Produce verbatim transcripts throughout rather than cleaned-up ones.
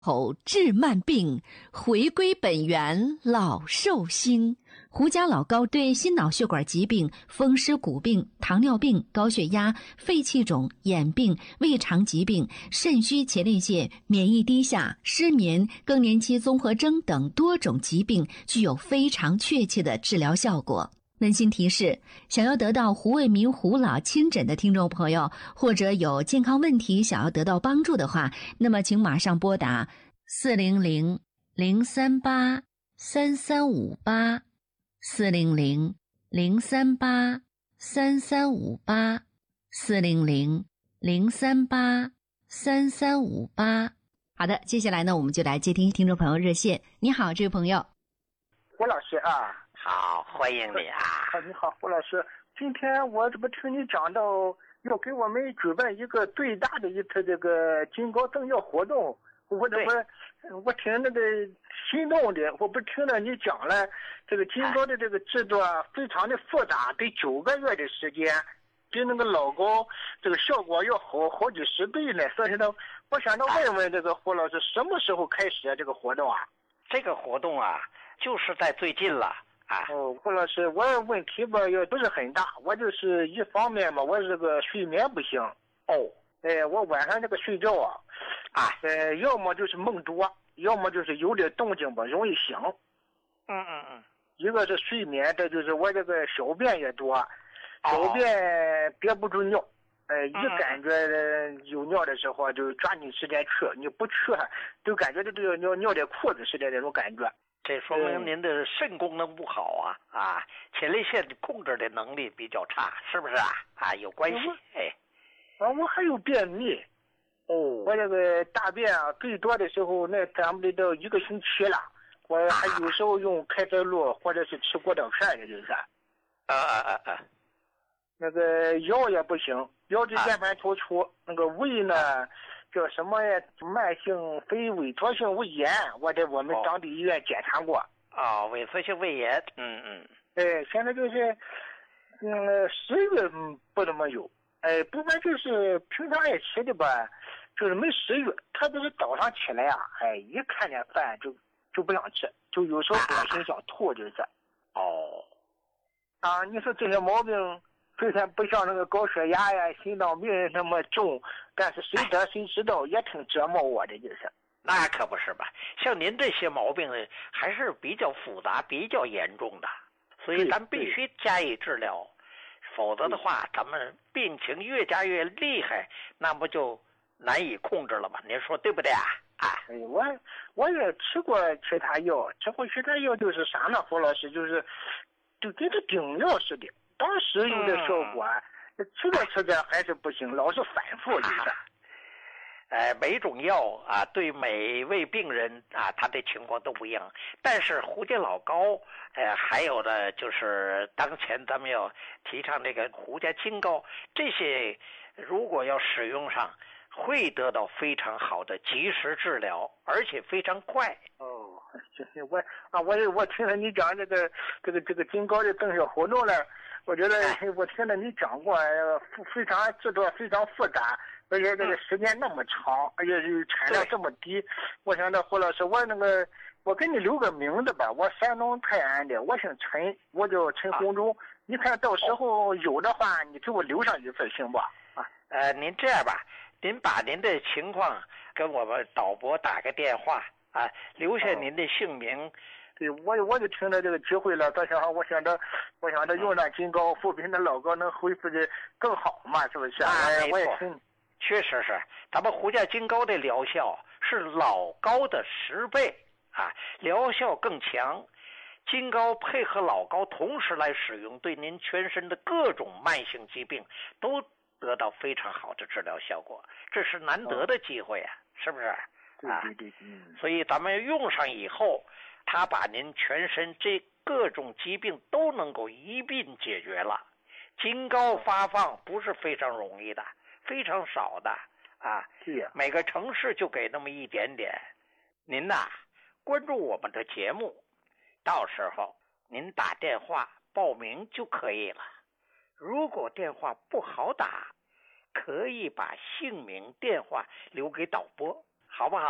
口治慢病，回归本源老寿星。胡家老高对心脑血管疾病、风湿骨病、糖尿病、高血压、肺气肿、眼病、胃肠疾病、肾虚前列腺、免疫低下、失眠、更年期综合征等多种疾病具有非常确切的治疗效果。温馨提示：想要得到胡卫民胡老亲诊的听众朋友，或者有健康问题想要得到帮助的话，那么请马上拨打四零零零三八三三五八四零零零三八三三五八四零零零三八三三五八。好的，接下来呢，我们就来接听听众朋友热线。你好，这位朋友。 胡老师啊。 好，欢迎你啊！ 啊，你好，胡老师。今天我这不听你讲到要给我们举办一个最大的一次这个金高赠药活动，我这不我挺那个心动的。我不听了你讲了，这个金高的这个制作非常的复杂，得九个月的时间，比那个老高这个效果要好好几十倍呢。所以呢，我想着问问这个胡老师，什么时候开始这个活动啊？ 这个活动啊，就是在最近了。啊、 哦，胡老师，我问题吧也不是很大，我就是一方面嘛，我这个睡眠不行。 哦， 哎，我晚上这个睡觉啊， 啊， 呃，要么就是梦多，要么就是有点动静吧，容易醒。 嗯嗯嗯。 一个是睡眠，这就是我这个小便也多，小便憋不住尿，呃，一感觉有尿的时候就抓紧时间去，你不去就感觉这这个尿尿在裤子似的那种感觉。 这说明您的肾功能不好啊啊，前列腺控制的能力比较差，是不是啊？啊，有关系。哎， 啊，我还有便秘。 哦， 我这个大便啊，最多的时候那咱们得到一个星期了。我还有时候用开塞露或者是吃过道片的，就是。 啊啊啊啊！ 那个腰也不行，腰椎间盘突出。啊、那个胃呢？叫什么呀？慢性非萎缩性胃炎，我在我们当地医院检查过。 啊、哦，萎缩性胃炎，嗯嗯。 哎，现在就是，嗯，食欲不怎么有。哎，不管就是平常也吃的吧，就是没食欲。特别是早上起来啊，哎，一看见饭就就不想吃，就有时候恶心想吐，就是。 哦。 啊，你说这些毛病。虽然不像那个高血压呀、心脏病那么重，但是谁得谁知道，也挺折磨我的，就是。 那可不是吧？像您这些毛病还是比较复杂、比较严重的，所以咱必须加以治疗，否则的话，咱们病情越加越厉害，那不就难以控制了吗？您说对不对啊？啊， 哎，我我也吃过其他药，吃过其他药就是啥呢？胡老师就是就跟这顶药似的。当时有点效果，嗯、吃着吃着还是不行，老是反复就是。 呃，每种药啊，对每位病人啊，他的情况都不一样。但是胡家老高，呃，还有的就是当前咱们要提倡这个胡家金高，这些如果要使用上，会得到非常好的及时治疗，而且非常快。 哦，行行，我啊，我我听了你讲这个这个这个金高的赠药活动了。我觉得我听了你讲过，非常制作非常复杂，而且这个时间那么长，而且产量这么低。我想着胡老师，我那个我给你留个名字吧，我山东泰安的，我姓陈，我叫陈洪忠。你看到时候有的话，你给我留上一份行不？啊， 呃，您这样吧，您把您的情况跟我们导播打个电话啊，留下您的姓名。哦， 对，我我就听着这个机会了，到时候我想着，我想着用那金高复比那老高能恢复的更好嘛，是不是？ 啊， 我也听， 确实是，咱们胡家金高的疗效是老高的十倍啊，疗效更强。金高配合老高同时来使用，对您全身的各种慢性疾病都得到非常好的治疗效果，这是难得的机会啊，是不是？ 对对对，嗯。 所以咱们用上以后，他把您全身这各种疾病都能够一并解决了。金高发放不是非常容易的，非常少的啊。 是呀。 每个城市就给那么一点点。您呐，关注我们的节目，到时候您打电话报名就可以了。如果电话不好打，可以把姓名、电话留给导播，好不好？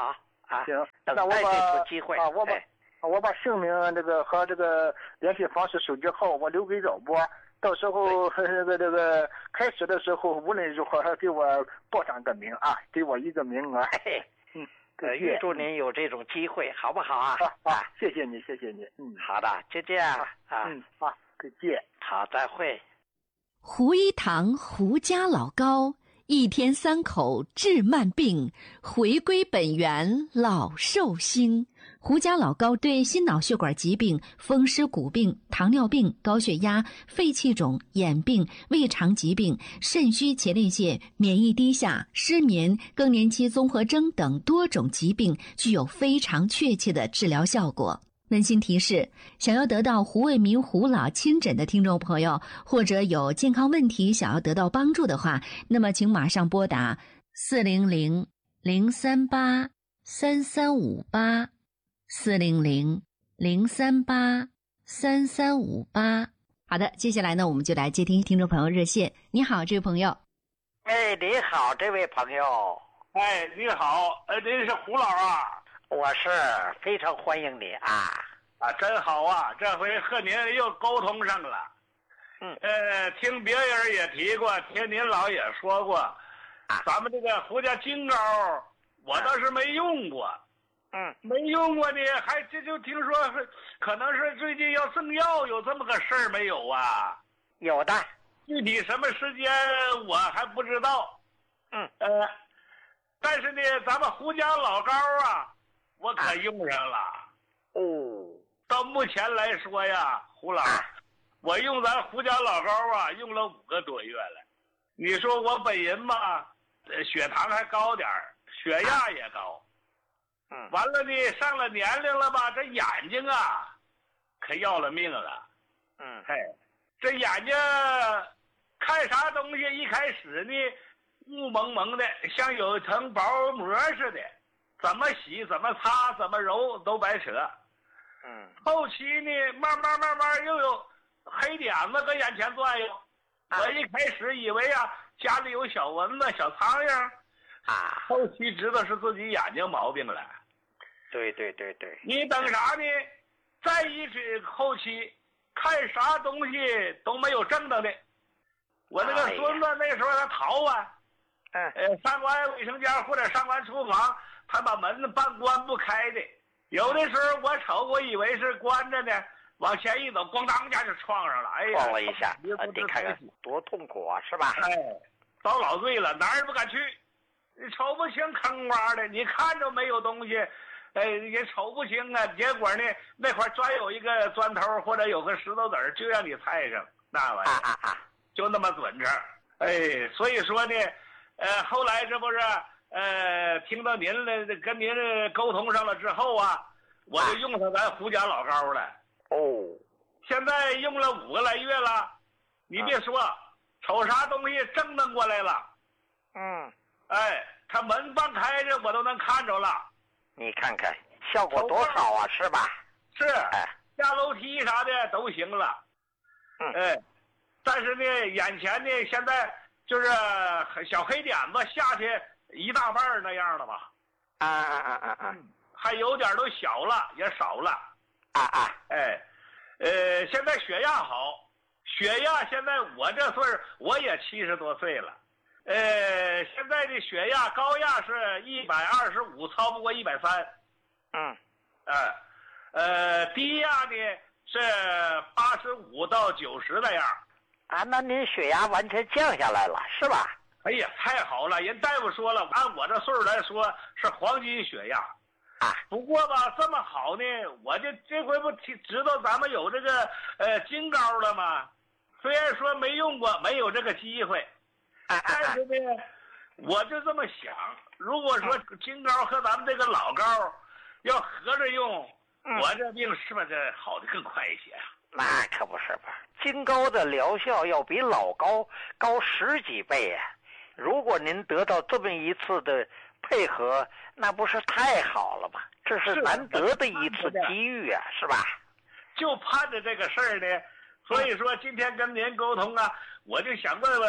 啊， 行， 等那我把待这次机会啊，我把、 哎、 我把姓名这个和这个联系方式、手机号我留给饶波，到时候这个这个开始的时候无论如何还给我报上个名啊，给我一个名额。 嘿嗯， 呃，预祝您有这种机会，好不好啊？ 啊啊，谢谢你，谢谢你。嗯， 好的，就这样啊。 嗯，好，再见。 好，再会。 胡一堂胡家老高，一天三口治慢病，回归本源老寿星。胡家老高对心脑血管疾病、风湿骨病、糖尿病、高血压、肺气肿、眼病、胃肠疾病、肾虚前列腺、免疫低下、失眠、更年期综合征等多种疾病具有非常确切的治疗效果。温馨提示：想要得到胡卫民胡老亲诊的听众朋友，或者有健康问题想要得到帮助的话，那么请马上拨打四零零零三八三三五八四零零零三八三三五八。好的，接下来呢，我们就来接听听众朋友热线。你好，这位朋友。 哎，你好，这位朋友。 哎，你好，呃，您是胡老啊？ 我是非常欢迎你啊！ 啊，真好啊！这回和您又沟通上了。 嗯， 呃，听别人也提过，听您老也说过，啊，咱们这个胡家金膏，我倒是没用过。 嗯， 没用过呢，还这就听说可能是最近要赠药，有这么个事儿没有啊？ 有的， 具体什么时间我还不知道。 嗯， 呃，但是呢，咱们胡家老膏啊。我可用上了， 哦。 到目前来说呀，胡老，我用咱胡家老膏啊，用了五个多月了。你说我本人吧，血糖还高点儿，血压也高。 嗯。 完了呢，上了年龄了吧，这眼睛啊，可要了命了。 嗯。 嘿，这眼睛看啥东西，一开始呢，雾蒙蒙的，像有一层薄膜似的。怎么洗怎么擦怎么揉都白扯， 嗯， 后期呢慢慢慢慢又有黑点子搁眼前转悠， 啊、 我一开始以为啊家里有小蚊子小苍蝇， 啊， 后期知道是自己眼睛毛病了。 对对对对， 你等啥呢？再一直后期看啥东西都没有正当的，我那个孙子那时候他逃啊， 嗯、 哎，呃上完卫生间或者上完厨房。他把门半关不开的，有的时候我瞅，我以为是关着呢，往前一走，咣当一下就撞上了，哎呀， 撞了一下，你看看多痛苦啊，是吧？ 哎，遭老罪了，哪儿也不敢去，你瞅不清坑洼的，你看着没有东西，哎，也瞅不清啊。结果呢，那块专有一个砖头或者有个石头子儿，就让你踩上，那玩意儿啊啊啊， 就那么准着。哎，所以说呢，呃，后来这不是。呃，听到您的跟您沟通上了之后啊，我就用上咱胡家老膏了。 哦， 现在用了五个来月了，你别说，啊、瞅啥东西正弄过来了。 嗯， 哎，他门半开着，我都能看着了。 你看看效果多好啊，是吧？ 是，哎，下楼梯啥的都行了。 嗯， 哎，但是呢，眼前呢，现在就是小黑点子下去。一大半那样了吧？ 啊啊啊啊啊！ 还有点都小了，也少了。 啊啊！ 哎，呃，现在血压好，血压现在我这岁儿我也七十多岁了，呃，现在的血压高压是一百二十五，超不过一百三。 嗯。 呃，呃，低压呢是八十五到九十那样。 啊，那您血压完全降下来了，是吧？ 哎呀，太好了！人大夫说了，按我这岁数来说是黄金血压， 啊。 不过吧，这么好呢，我这这回不知道咱们有这个呃金膏了吗？虽然说没用过，没有这个机会， 啊啊、 但是呢，我就这么想，如果说金膏和咱们这个老膏要合着用， 嗯、 我这病是不是好的更快一些啊？ 那可不是吧？金膏的疗效要比老膏高十几倍啊！如果您得到这么一次的配合，那不是太好了吗？这是难得的一次机遇啊，是吧？ 就盼着这个事儿呢，所以说今天跟您沟通啊，我就想问问，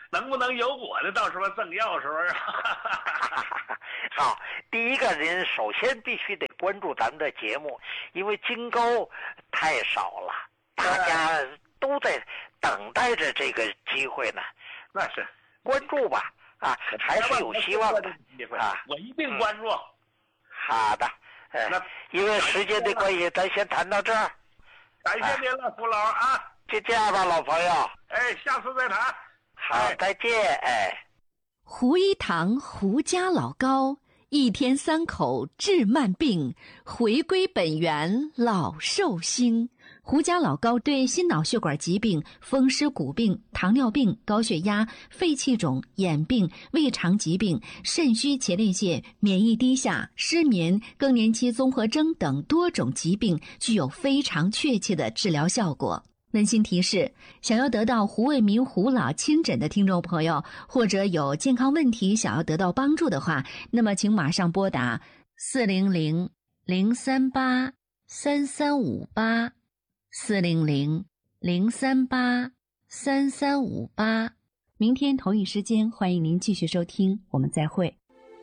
能不能有我的，到时候赠药时候啊。 好，第一个人首先必须得关注咱们的节目，因为金钩太少了，大家都在等待着这个机会呢。 那是， 关注吧，啊，还是有希望的啊！ 我一定关注。 嗯、好的，呃，因为时间的关系，咱先谈到这儿。 感谢您了，父老啊！ 就这样吧，老朋友。 哎，下次再谈。 好，再见。哎， 胡一堂胡家老高，一天三口治慢病，回归本源老寿星。胡家老高对心脑血管疾病、风湿骨病、糖尿病、高血压、肺气肿、眼病、胃肠疾病、肾虚前列腺、免疫低下、失眠、更年期综合征等多种疾病具有非常确切的治疗效果。温馨提示：想要得到胡卫民胡老亲诊的听众朋友，或者有健康问题想要得到帮助的话，那么请马上拨打四零零零三八三三五八。四零零零三八三三五八，明天同一时间欢迎您继续收听，我们再会。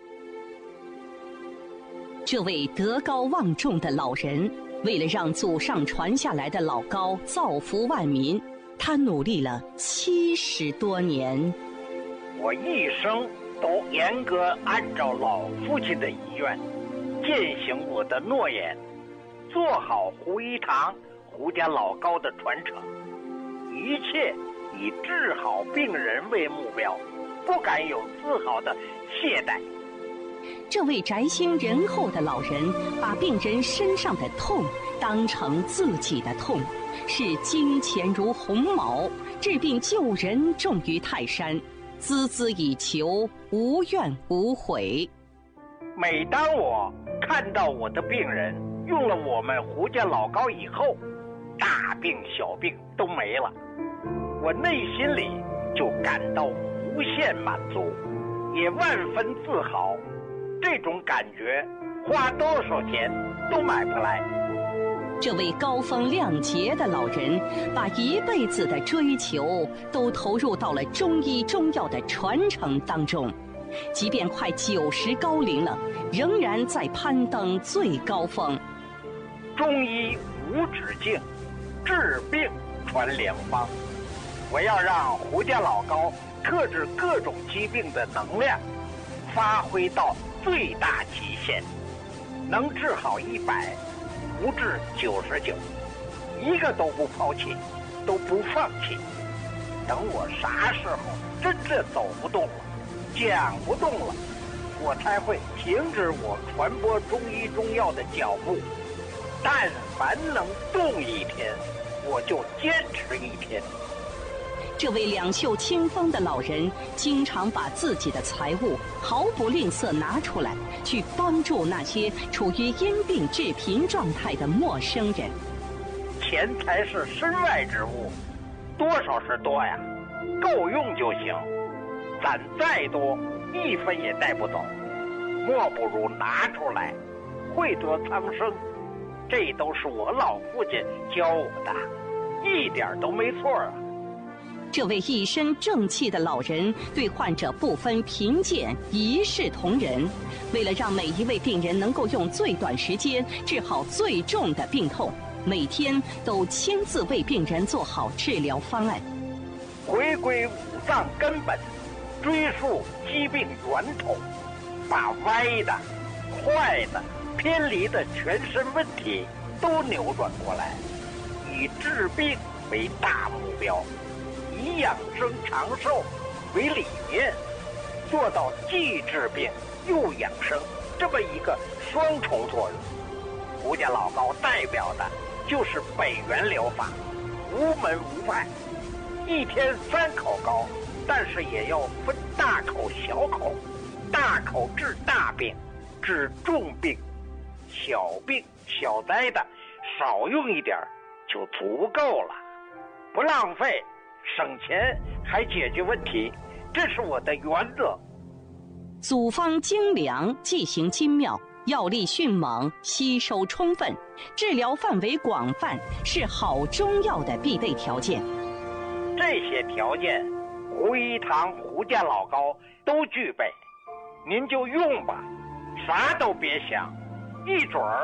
这位德高望重的老人，为了让祖上传下来的老高造福万民，他努力了七十多年。 我一生都严格按照老父亲的遗愿，践行我的诺言，做好胡一堂胡家老高的传承，一切以治好病人为目标，不敢有丝毫的懈怠。 这位宅心仁厚的老人，把病人身上的痛当成自己的痛，视金钱如鸿毛，治病救人重于泰山，孜孜以求，无怨无悔。 每当我看到我的病人用了我们胡家老高以后，大病小病都没了，我内心里就感到无限满足，也万分自豪。这种感觉花多少钱都买不来。 这位高风亮节的老人，把一辈子的追求都投入到了中医中药的传承当中，即便快九十高龄了，仍然在攀登最高峰。 中医无止境，治病传良方。我要让胡家老高克制各种疾病的能量发挥到最大极限，能治好一百，不治九十九，一个都不抛弃，都不放弃。等我啥时候真正走不动了，讲不动了，我才会停止我传播中医中药的脚步。但凡能动一天，我就坚持一天。 这位两袖清风的老人，经常把自己的财物毫不吝啬拿出来，去帮助那些处于因病致贫状态的陌生人。 钱财是身外之物，多少是多呀，够用就行。攒再多，一分也带不走，莫不如拿出来，惠泽苍生。这都是我老父亲教我的，一点都没错啊。 这位一身正气的老人对患者不分贫贱，一视同仁。为了让每一位病人能够用最短时间治好最重的病痛，每天都亲自为病人做好治疗方案。 回归五脏根本，追溯疾病源头，把歪的、坏的、偏离的全身问题都扭转过来，以治病为大目标，以养生长寿为理念，做到既治病又养生这么一个双重作用。胡家老高代表的就是北元疗法，无门无派，一天三口膏，但是也要分大口小口，大口治大病，治重病，小病小灾的少用一点就足够了，不浪费，省钱还解决问题，这是我的原则。 组方精良，剂型精妙，药力迅猛，吸收充分，治疗范围广泛，是好中药的必备条件。 这些条件胡一堂、胡家老高都具备，您就用吧，啥都别想，一准儿